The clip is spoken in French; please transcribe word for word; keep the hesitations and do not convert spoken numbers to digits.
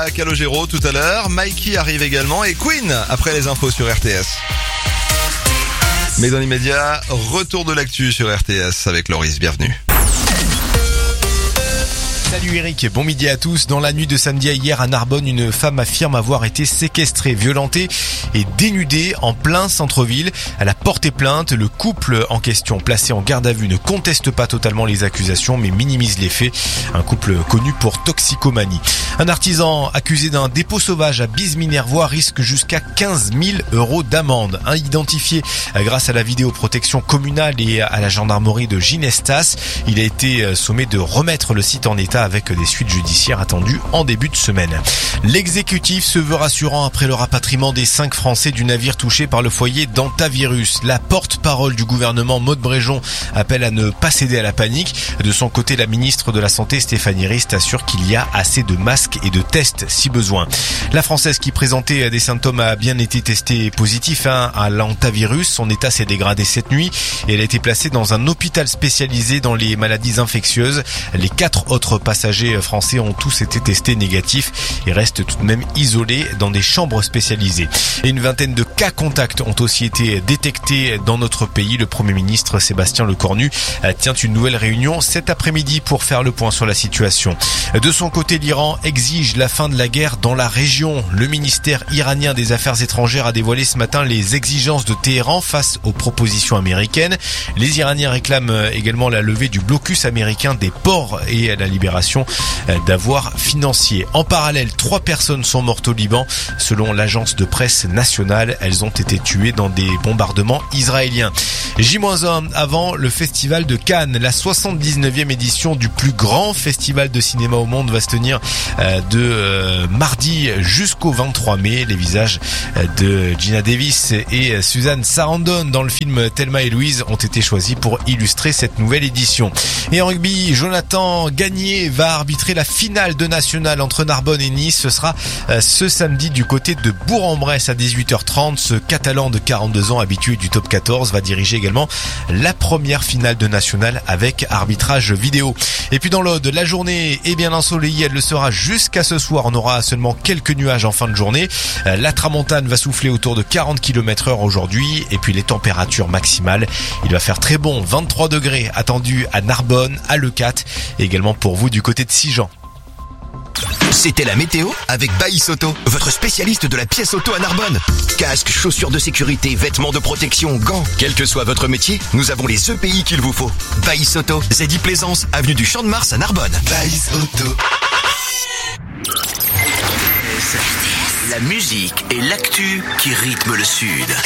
Calogero tout à l'heure, Mikey arrive également et Queen après les infos sur R T S. Mais dans l'immédiat, retour de l'actu sur R T S avec Loris, bienvenue. Salut Eric, bon midi à tous. Dans la nuit de samedi à hier à Narbonne, une femme affirme avoir été séquestrée, violentée et dénudée en plein centre-ville. Elle a porté plainte. Le couple en question, placé en garde à vue, ne conteste pas totalement les accusations mais minimise les faits. Un couple connu pour toxicomanie. Un artisan accusé d'un dépôt sauvage à Bise-Minervois risque jusqu'à quinze mille euros d'amende. Un identifié grâce à la vidéoprotection communale et à la gendarmerie de Ginestas. Il a été sommé de remettre le site en état avec des suites judiciaires attendues en début de semaine. L'exécutif se veut rassurant après le rapatriement des cinq Français du navire touché par le foyer d'Antavirus. La porte-parole du gouvernement, Maud Bréjon, appelle à ne pas céder à la panique. De son côté, la ministre de la Santé, Stéphanie Rist, assure qu'il y a assez de masques et de tests si besoin. La Française qui présentait des symptômes a bien été testée positif hein, à l'Antavirus. Son état s'est dégradé cette nuit et elle a été placée dans un hôpital spécialisé dans les maladies infectieuses. Les quatre autres passagers français ont tous été testés négatifs et restent tout de même isolés dans des chambres spécialisées. Et une vingtaine de cas contacts ont aussi été détectés dans notre pays. Le Premier ministre Sébastien Lecornu tient une nouvelle réunion cet après-midi pour faire le point sur la situation. De son côté, l'Iran exige la fin de la guerre dans la région. Le ministère iranien des Affaires étrangères a dévoilé ce matin les exigences de Téhéran face aux propositions américaines. Les Iraniens réclament également la levée du blocus américain des ports et la libération d'avoirs financiers. En parallèle, trois personnes sont mortes au Liban. Selon l'agence de presse nationale, elles ont été tuées dans des bombardements israéliens. J un avant le festival de Cannes. La soixante-dix-neuvième édition du plus grand festival de cinéma au monde va se tenir de euh, mardi jusqu'au vingt-trois mai. Les visages de Gina Davis et Suzanne Sarandon dans le film Thelma et Louise ont été choisis pour illustrer cette nouvelle édition. Et en rugby, Jonathan Gagné va arbitrer la finale de nationale entre Narbonne et Nice. Ce sera euh, ce samedi du côté de Bourg-en-Bresse à dix-huit heures trente. Ce Catalan de quarante-deux ans, habitué du top quatorze, va diriger également la première finale de nationale avec arbitrage vidéo. Et puis dans l'Aude, la journée est bien ensoleillée. Elle le sera jusqu'à ce soir. On aura seulement quelques nuages en fin de journée. Euh, la tramontane va souffler autour de quarante kilomètres heure aujourd'hui. Et puis les températures maximales, il va faire très bon. vingt-trois degrés attendus à Narbonne, à Leucate et également pour vous du côté de Sigean. C'était la météo avec Baïs Auto, votre spécialiste de la pièce auto à Narbonne. Casque, chaussures de sécurité, vêtements de protection, gants. Quel que soit votre métier, nous avons les E P I qu'il vous faut. Baïs Auto, Zédy Plaisance, avenue du Champ de Mars à Narbonne. Baïs Auto. La musique et l'actu qui rythment le Sud.